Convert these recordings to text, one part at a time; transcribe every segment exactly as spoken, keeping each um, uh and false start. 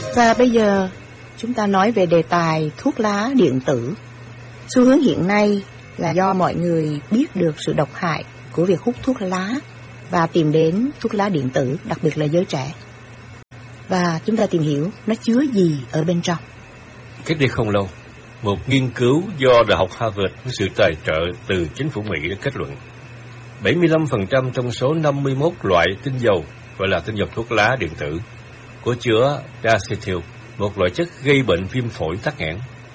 Và bây giờ chúng ta nói về đề tài thuốc lá điện tử. Xu hướng hiện nay là do mọi người biết được sự độc hại của việc hút thuốc lá và tìm đến thuốc lá điện tử, đặc biệt là giới trẻ. Và chúng ta tìm hiểu nó chứa gì ở bên trong. Cách đây không lâu, một nghiên cứu do Đại học Harvard với sự tài trợ từ chính phủ Mỹ đã kết luận bảy mươi lăm phần trăm trong số năm mươi mốt loại tinh dầu, gọi là tinh dầu thuốc lá điện tử, có chứa diacetyl, một loại chất gây bệnh viêm phổi tắc nghẽn.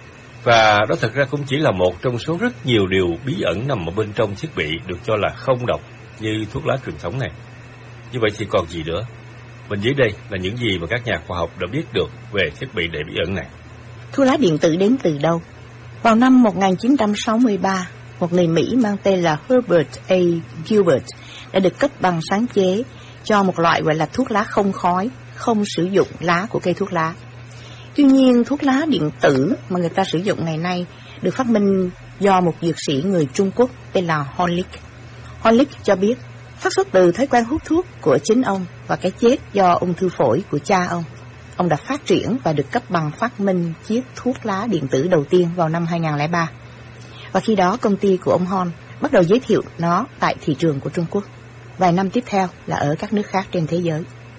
Và đó thật ra cũng chỉ là một trong số rất nhiều điều bí ẩn nằm ở bên trong thiết bị được cho là không độc như thuốc lá truyền thống này. Như vậy thì còn gì nữa? Bên dưới đây là những gì mà các nhà khoa học đã biết được về thiết bị đầy bí ẩn này. Thuốc lá điện tử đến từ đâu? Vào năm một nghìn chín trăm sáu mươi ba, một người Mỹ mang tên là Herbert A. Gilbert đã được cấp bằng sáng chế cho một loại gọi là thuốc lá không khói, không sử dụng lá của cây thuốc lá. Tuy nhiên, thuốc lá điện tử mà người ta sử dụng ngày nay được phát minh do một dược sĩ người Trung Quốc tên là Horlick. Horlick cho biết, phát xuất từ thói quen hút thuốc của chính ông và cái chết do ung thư phổi của cha ông, ông đã phát triển và được cấp bằng phát minh chiếc thuốc lá điện tử đầu tiên vào năm hai nghìn không trăm lẻ ba. Và khi đó, công ty của ông Horn bắt đầu giới thiệu nó tại thị trường của Trung Quốc. Vài năm tiếp theo là ở các nước khác trên thế giới.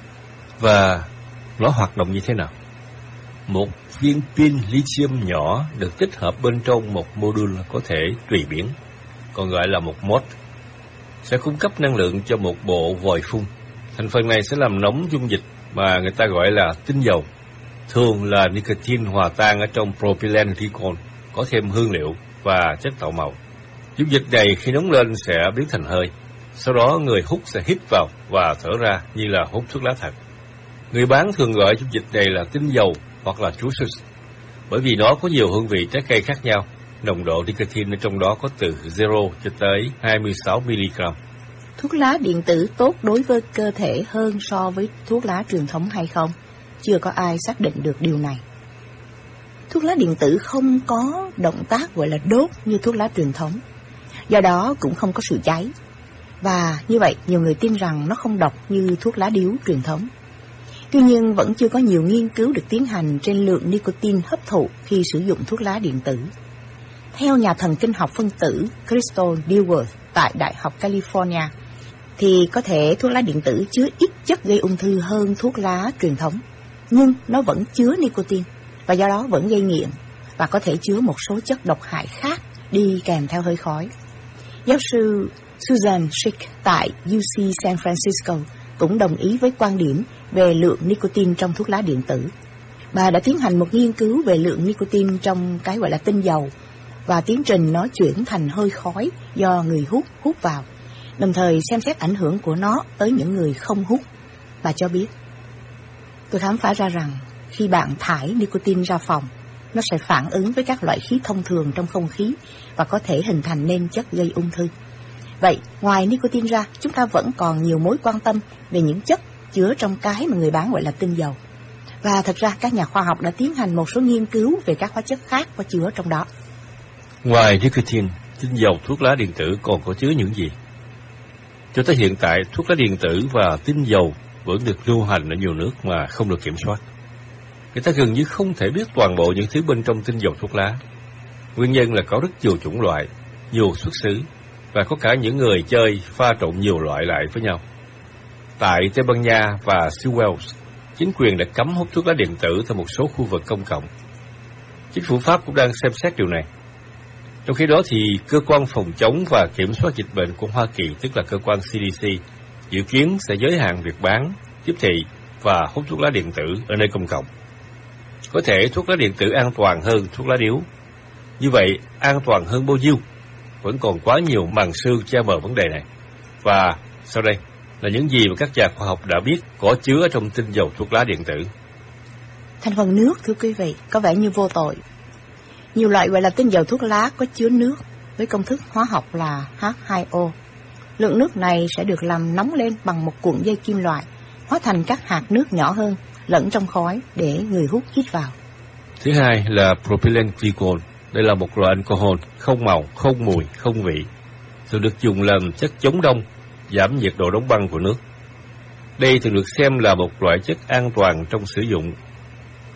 Và nó hoạt động như thế nào? Một viên pin lithium nhỏ được tích hợp bên trong một module có thể tùy biến, còn gọi là một mod, sẽ cung cấp năng lượng cho một bộ vòi phun. Thành phần này sẽ làm nóng dung dịch mà người ta gọi là tinh dầu, thường là nicotine hòa tan ở trong propylene glycol, có thêm hương liệu và chất tạo màu. Dung dịch này khi nóng lên sẽ biến thành hơi, sau đó người hút sẽ hít vào và thở ra như là hút thuốc lá thật. Người bán thường gọi dung dịch này là tinh dầu hoặc là juices, bởi vì nó có nhiều hương vị trái cây khác nhau. Nồng độ nicotine ở trong đó có từ zero cho tới hai mươi sáu mi-li-gam. Thuốc lá điện tử tốt đối với cơ thể hơn so với thuốc lá truyền thống hay không? Chưa có ai xác định được điều này. Thuốc lá điện tử không có động tác gọi là đốt như thuốc lá truyền thống, do đó cũng không có sự cháy. Và như vậy, nhiều người tin rằng nó không độc như thuốc lá điếu truyền thống. Tuy nhiên, vẫn chưa có nhiều nghiên cứu được tiến hành trên lượng nicotine hấp thụ khi sử dụng thuốc lá điện tử. Theo nhà thần kinh học phân tử Crystal Dilworth tại Đại học California, thì có thể thuốc lá điện tử chứa ít chất gây ung thư hơn thuốc lá truyền thống, nhưng nó vẫn chứa nicotine và do đó vẫn gây nghiện và có thể chứa một số chất độc hại khác đi kèm theo hơi khói. Giáo sư Susan Schick tại u xê San Francisco cũng đồng ý với quan điểm về lượng nicotine trong thuốc lá điện tử. Bà đã tiến hành một nghiên cứu về lượng nicotine trong cái gọi là tinh dầu và tiến trình nó chuyển thành hơi khói do người hút hút vào, đồng thời xem xét ảnh hưởng của nó tới những người không hút. Bà cho biết, tôi khám phá ra rằng khi bạn thải nicotine ra phòng, nó sẽ phản ứng với các loại khí thông thường trong không khí và có thể hình thành nên chất gây ung thư. Vậy, ngoài nicotine ra, chúng ta vẫn còn nhiều mối quan tâm về những chất chứa trong cái mà người bán gọi là tinh dầu. Và thật ra, các nhà khoa học đã tiến hành một số nghiên cứu về các hóa chất khác có chứa trong đó. Ngoài nicotine, tinh dầu thuốc lá điện tử còn có chứa những gì? Cho tới hiện tại, thuốc lá điện tử và tinh dầu vẫn được lưu hành ở nhiều nước mà không được kiểm soát. Người ta gần như không thể biết toàn bộ những thứ bên trong tinh dầu thuốc lá. Nguyên nhân là có rất nhiều chủng loại, nhiều xuất xứ, và có cả những người chơi pha trộn nhiều loại lại với nhau. Tại Tây Ban Nha và xứ Wales, chính quyền đã cấm hút thuốc lá điện tử tại một số khu vực công cộng. Chính phủ Pháp cũng đang xem xét điều này. Trong khi đó thì cơ quan phòng chống và kiểm soát dịch bệnh của Hoa Kỳ, tức là cơ quan xê đê xê, dự kiến sẽ giới hạn việc bán, tiếp thị và hút thuốc lá điện tử ở nơi công cộng. Có thể thuốc lá điện tử an toàn hơn thuốc lá điếu. Như vậy, an toàn hơn bao nhiêu? Vẫn còn quá nhiều màn sương che mờ vấn đề này. Và sau đây là những gì mà các nhà khoa học đã biết có chứa ở trong tinh dầu thuốc lá điện tử. Thành phần nước, thưa quý vị, có vẻ như vô tội. Nhiều loại gọi là tinh dầu thuốc lá có chứa nước với công thức hóa học là H hai O. Lượng nước này sẽ được làm nóng lên bằng một cuộn dây kim loại, hóa thành các hạt nước nhỏ hơn, lẫn trong khói để người hút hít vào. Thứ hai là propylene glycol. Đây là một loại alcohol không màu, không mùi, không vị, thường được dùng làm chất chống đông, giảm nhiệt độ đóng băng của nước. Đây thường được xem là một loại chất an toàn trong sử dụng.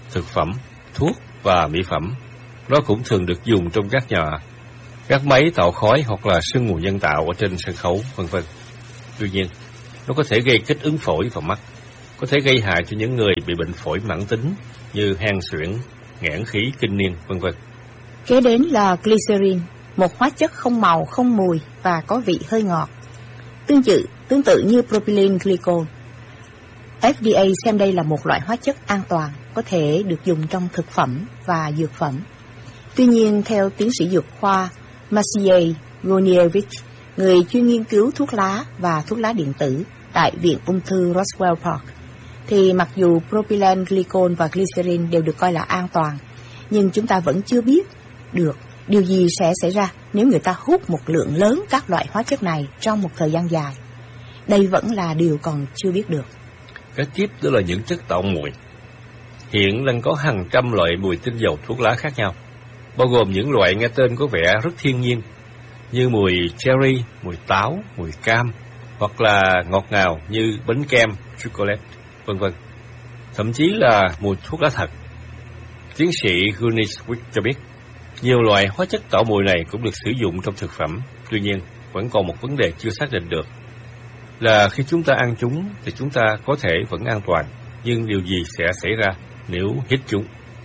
thực phẩm, thuốc và mỹ phẩm. Nó cũng thường được dùng trong các nhà, các máy tạo khói hoặc là sương mù nhân tạo ở trên sân khấu, vân vân. Tuy nhiên, nó có thể gây kích ứng phổi và mắt, có thể gây hại cho những người bị bệnh phổi mãn tính như hen suyễn, nghẽn khí kinh niên, vân vân. Kế đến là glycerin, một hóa chất không màu, không mùi và có vị hơi ngọt. Tương tự, tương tự như propylene glycol. ép đê a xem đây là một loại hóa chất an toàn, có thể được dùng trong thực phẩm và dược phẩm. Tuy nhiên, theo tiến sĩ dược khoa Maciej Goniewicz, người chuyên nghiên cứu thuốc lá và thuốc lá điện tử tại Viện Ung thư Roswell Park, thì mặc dù propylene glycol và glycerin đều được coi là an toàn, nhưng chúng ta vẫn chưa biết được điều gì sẽ xảy ra nếu người ta hút một lượng lớn các loại hóa chất này trong một thời gian dài. Đây vẫn là điều còn chưa biết được. Cái tiếp đó là những chất tạo mùi. Hiện đang có hàng trăm loại mùi tinh dầu thuốc lá khác nhau, bao gồm những loại nghe tên có vẻ rất thiên nhiên, như mùi cherry, mùi táo, mùi cam, hoặc là ngọt ngào như bánh kem, chocolate, vân vân. Thậm chí là mùi thuốc lá thật. Tiến sĩ Goniewicz cho biết, nhiều loại hóa chất tạo mùi này cũng được sử dụng trong thực phẩm. Tuy nhiên, vẫn còn một vấn đề chưa xác định được, là khi chúng ta ăn chúng thì chúng ta có thể vẫn an toàn, nhưng điều gì sẽ xảy ra nếu hít chúng?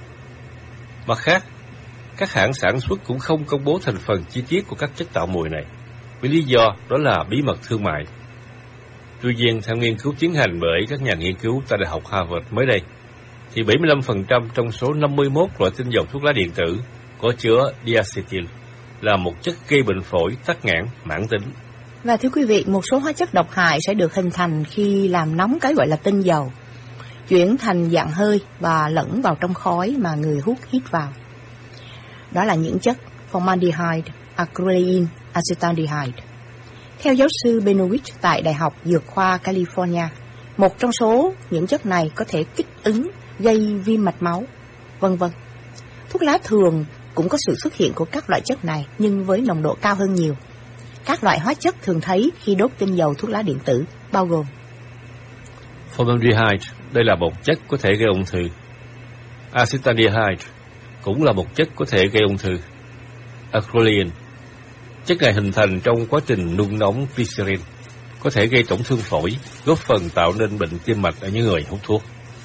Mặt khác, các hãng sản xuất cũng không công bố thành phần chi tiết của các chất tạo mùi này, với lý do đó là bí mật thương mại. Tuy nhiên, theo nghiên cứu tiến hành bởi các nhà nghiên cứu tại Đại học Harvard mới đây, thì bảy mươi lăm phần trăm trong số năm mươi mốt loại tinh dầu thuốc lá điện tử có chứa diacetyl, là một chất gây bệnh phổi tắc nghẽn mãn tính. Và thưa quý vị, một số hóa chất độc hại sẽ được hình thành khi làm nóng cái gọi là tinh dầu, chuyển thành dạng hơi và lẫn vào trong khói mà người hút hít vào. Đó là những chất formaldehyde, acrolein, acetaldehyde. Theo giáo sư Benowitz tại Đại học Dược khoa California, một trong số những chất này có thể kích ứng, gây viêm mạch máu, vân vân. Thuốc lá thường cũng có sự xuất hiện của các loại chất này, nhưng với nồng độ cao hơn nhiều. Các loại hóa chất thường thấy khi đốt tinh dầu thuốc lá điện tử bao gồm formaldehyde, đây là một chất có thể gây ung thư. Acetaldehyde cũng là một chất có thể gây ung thư. Acrolein, chất này hình thành trong quá trình nung nóng glycerin, có thể gây tổn thương phổi, góp phần tạo nên bệnh tim mạch ở những người hút thuốc.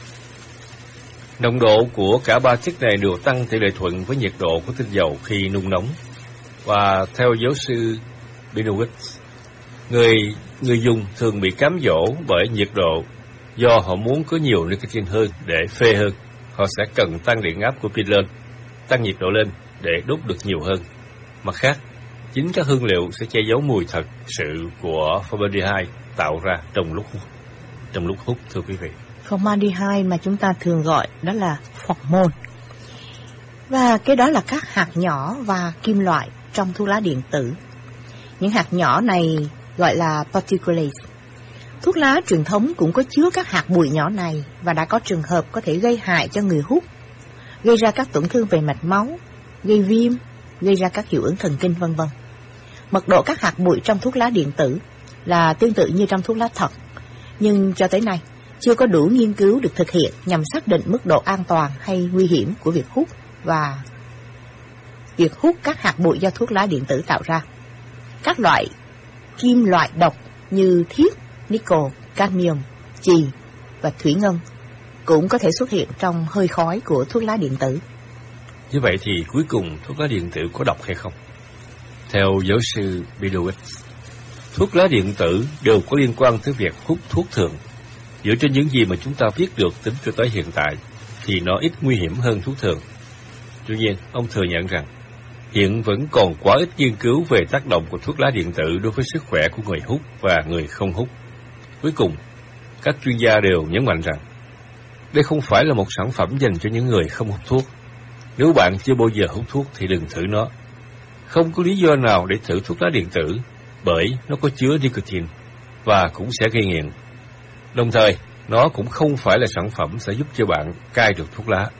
Nồng độ của cả ba chất này đều tăng tỷ lệ thuận với nhiệt độ của tinh dầu khi nung nóng. Và theo giáo sư Benowitz, người người dùng thường bị cám dỗ bởi nhiệt độ do họ muốn có nhiều nicotine hơn để phê hơn. Họ sẽ cần tăng điện áp của pin lên, tăng nhiệt độ lên để đốt được nhiều hơn. Mặt khác, chính các hương liệu sẽ che giấu mùi thật sự của formaldehyde tạo ra trong lúc hút. Trong lúc hút, thưa quý vị. Formaldehyde mà chúng ta thường gọi đó là phormone. Và cái đó là các hạt nhỏ và kim loại trong thuốc lá điện tử. Những hạt nhỏ này gọi là particulates. Thuốc lá truyền thống cũng có chứa các hạt bụi nhỏ này và đã có trường hợp có thể gây hại cho người hút, gây ra các tổn thương về mạch máu, gây viêm, gây ra các hiệu ứng thần kinh, vân vân. Mật độ các hạt bụi trong thuốc lá điện tử là tương tự như trong thuốc lá thật, nhưng cho tới nay chưa có đủ nghiên cứu được thực hiện nhằm xác định mức độ an toàn hay nguy hiểm của việc hút và việc hút các hạt bụi do thuốc lá điện tử tạo ra. Các loại kim loại độc như thiết, nickel, cadmium, chì và thủy ngân cũng có thể xuất hiện trong hơi khói của thuốc lá điện tử. Như vậy thì cuối cùng thuốc lá điện tử có độc hay không? Theo giáo sư Benowitz, thuốc lá điện tử đều có liên quan tới việc hút thuốc thường. Dựa trên những gì mà chúng ta biết được tính cho tới hiện tại, thì nó ít nguy hiểm hơn thuốc thường. Tuy nhiên, ông thừa nhận rằng, hiện vẫn còn quá ít nghiên cứu về tác động của thuốc lá điện tử đối với sức khỏe của người hút và người không hút. Cuối cùng, các chuyên gia đều nhấn mạnh rằng, đây không phải là một sản phẩm dành cho những người không hút thuốc. Nếu bạn chưa bao giờ hút thuốc thì đừng thử nó. Không có lý do nào để thử thuốc lá điện tử, bởi nó có chứa nicotine và cũng sẽ gây nghiện. Đồng thời, nó cũng không phải là sản phẩm sẽ giúp cho bạn cai được thuốc lá.